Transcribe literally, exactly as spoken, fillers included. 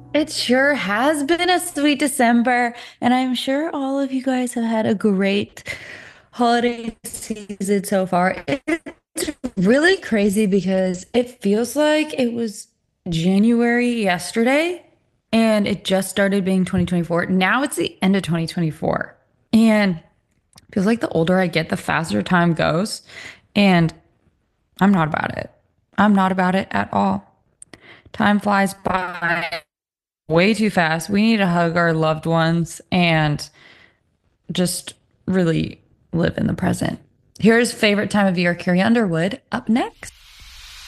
It sure has been a sweet December, and I'm sure all of you guys have had a great holiday season so far. It's really crazy because it feels like it was January yesterday and it just started being twenty twenty-four. Now it's the end of twenty twenty-four. And it feels like the older I get, the faster time goes. And I'm not about it. I'm not about it at all. Time flies by way too fast. We need to hug our loved ones and just really live in the present. Here's favorite time of year, Carrie Underwood, up next.